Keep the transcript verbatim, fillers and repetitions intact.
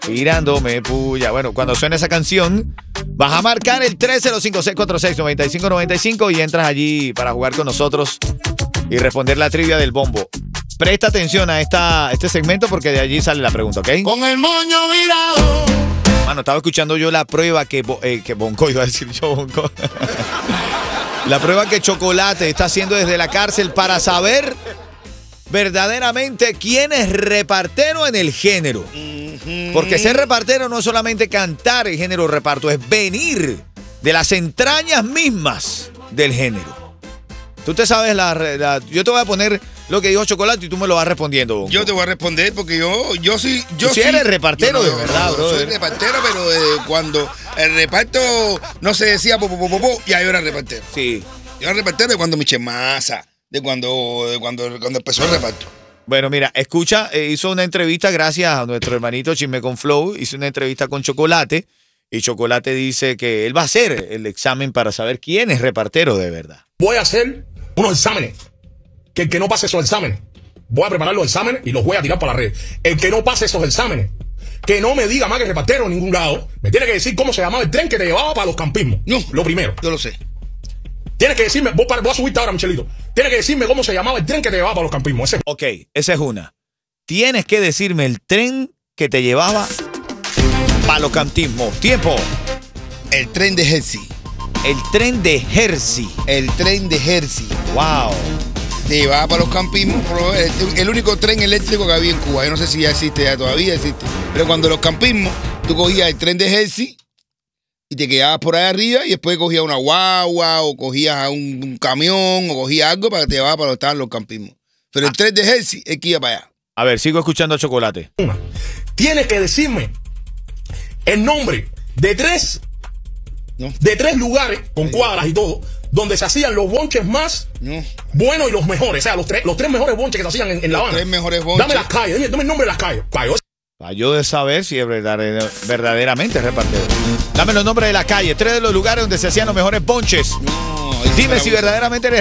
tirándome puya. Bueno, cuando suene esa canción, vas a marcar el tres cero cinco, seis cuatro seis, nueve cinco nueve cinco y entras allí para jugar con nosotros y responder la trivia del bombo. Presta atención a esta, este segmento porque de allí sale la pregunta, ¿ok? Con el moño virado. Mano, estaba escuchando yo la prueba que, eh, que Bonco, iba a decir yo Bonco. La prueba que Chocolate está haciendo desde la cárcel para saber verdaderamente quién es repartero en el género. Porque ser repartero no es solamente cantar el género reparto, es venir de las entrañas mismas del género. Tú te sabes la, la... Yo te voy a poner lo que dijo Chocolate y tú me lo vas respondiendo, Bonco. Yo te voy a responder porque yo, yo sí... Yo tú sí eres repartero yo no, de verdad, no, bro. Soy repartero, pero eh, cuando el reparto no se decía po, po, po, po, po, ya yo era repartero. Sí. Yo era repartero de cuando Michel Massa, de cuando, de cuando, cuando empezó el reparto. Bueno, mira, escucha, eh, hizo una entrevista gracias a nuestro hermanito Chisme con Flow, hizo una entrevista con Chocolate y Chocolate dice que él va a hacer el examen para saber quién es repartero de verdad. Voy a hacer unos exámenes, que el que no pase esos exámenes, voy a preparar los exámenes y los voy a tirar para la red. El que no pase esos exámenes, que no me diga más que repartero en ningún lado, me tiene que decir cómo se llamaba el tren que te llevaba para los campismos. No, lo primero. Yo lo sé. Tienes que decirme, voy, para, voy a subirte ahora, Michelito. Tienes que decirme cómo se llamaba el tren que te llevaba para los campismos. Ese. Ok, esa es una. Tienes que decirme el tren que te llevaba para los campismos. Tiempo. El tren de Jersey. El tren de Jersey. El tren de Jersey. Wow. Te llevaba para los campismos. El, el único tren eléctrico que había en Cuba. Yo no sé si ya existe, ya todavía existe. Pero cuando los campismos, tú cogías el tren de Jersey y te quedabas por ahí arriba y después cogías una guagua o cogías un, un camión o cogías algo para que te llevaba para donde estaban los campismos. Pero el tren de Jersey es que iba para allá. A ver, sigo escuchando a Chocolate. Una. Tienes que decirme el nombre de tres, ¿no? de tres lugares con cuadras y todo, donde se hacían los bonches más No. buenos y los mejores. O sea, los tres, los tres mejores bonches que se hacían en, en La Habana. Los tres mejores bonches. Dame las calles, dime, dame el nombre de las calles. Calles. Para yo de saber si es verdadera- verdaderamente repartero. Dame los nombres de la calle, tres de los lugares donde se hacían los mejores bonches. No, Dime si verdaderamente eres